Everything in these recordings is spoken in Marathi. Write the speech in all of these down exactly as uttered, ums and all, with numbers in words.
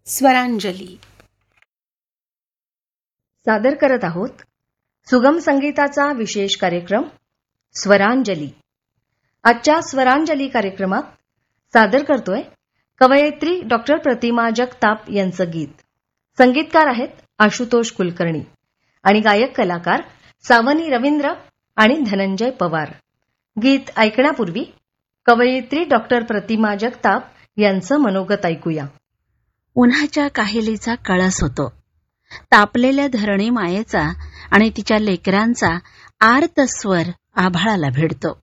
स्वरांजली सादर करत आहोत सुगम संगीताचा विशेष कार्यक्रम स्वरांजली. आजच्या स्वरांजली कार्यक्रमात सादर करतोय कवयित्री डॉक्टर प्रतिमा जगताप यांचं गीत. संगीतकार आहेत आशुतोष कुलकर्णी आणि गायक कलाकार सावनी रवींद्र आणि धनंजय पवार. गीत ऐकण्यापूर्वी कवयित्री डॉक्टर प्रतिमा जगताप यांचं मनोगत ऐकूया. उन्हाच्या काहिलीचा कळस होतो. तापलेल्या धरणी मायेचा आणि तिच्या लेकरांचा आर्त स्वर आभाळाला भिडतो.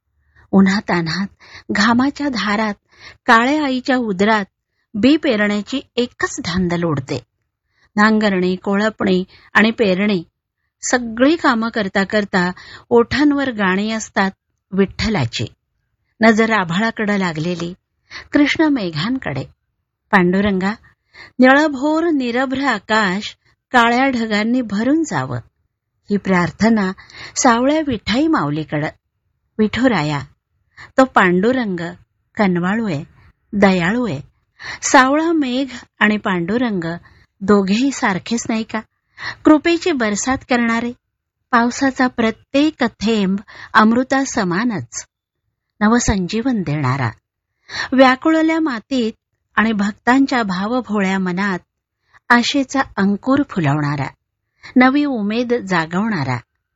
उन्हातान्हात घामाच्या धारात काळ्या आईच्या उदरात बी पेरण्याची एकच धांदल उडते. नांगरणी, कोळपणी आणि पेरणी सगळी कामं करता करता ओठांवर गाणी असतात विठ्ठलाची. नजर आभाळाकडे लागलेली, कृष्ण मेघांकडे. पांडुरंगा, निळभोर निरभ्र आकाश काळ्या ढगांनी भरून जावं, ही प्रार्थना सावळ्या विठाई माऊलीकडं. विठुराया, तो पांडुरंग कनवाळू आहे, दयाळू आहे. सावळा मेघ आणि पांडुरंग दोघेही सारखेच नाही का? कृपेची बरसात करणारे, पावसाचा प्रत्येक थेंब अमृता समानच, नवसंजीवन देणारा, व्याकुळल्या मातीत आणि भक्तांच्या भावभोळ्या मनात आशेचा अंकुर फुलवणारा, नवी उमेद जागवणारा.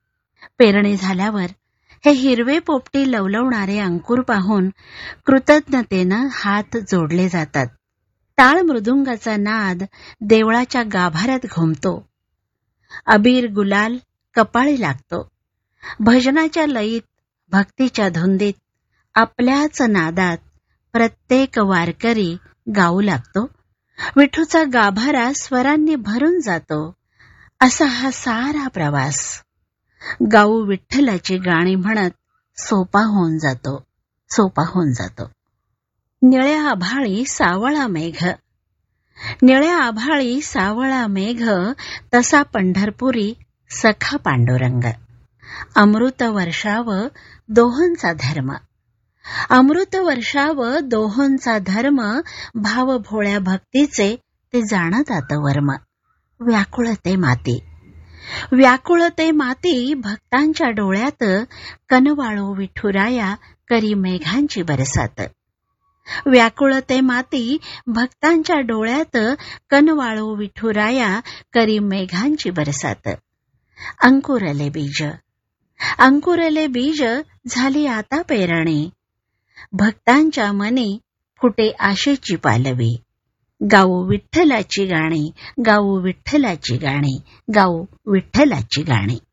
पेरणी झाल्यावर हे हिरवे पोपटी लवलवणारे अंकुर पाहून कृतज्ञतेनं हात जोडले जातात. टाळ मृदुंगाचा नाद देवळाच्या गाभाऱ्यात घुमतो. अबीर गुलाल कपाळी लागतो. भजनाच्या लयीत, भक्तीच्या धुंदीत, आपल्याच नादात प्रत्येक वारकरी गाऊ लागतो. विठूचा गाभारा स्वरांनी भरून जातो. असा हा सारा प्रवास गाऊ विठ्ठलाची गाणी म्हणत सोपा होऊन जातो, सोपा होऊन जातो. निळ्या आभाळी सावळा मेघ, निळ्या आभाळी सावळा मेघ, तसा पंढरपुरी सखा पांडुरंग. अमृत वर्षाव दोहोंचा धर्म, अमृत वर्षाव दोहोंचा धर्म, भाव भोळ्या भक्तीचे ते जाणतात वर्म. व्याकुळते माती, व्याकुळते माती भक्तांच्या डोळ्यात, कनवाळो विठुराया करी मेघांची बरसात. व्याकुळते माती भक्तांच्या डोळ्यात, कनवाळो विठुराया करी मेघांची बरसात. अंकुरले बीज, अंकुरले बीज झाली आता पेरणी, भक्तांच्या मनी फुटे आशेची पालवी. गाऊ विठ्ठलाची गाणी, गाऊ विठ्ठलाची गाणी, गाऊ विठ्ठलाची गाणी.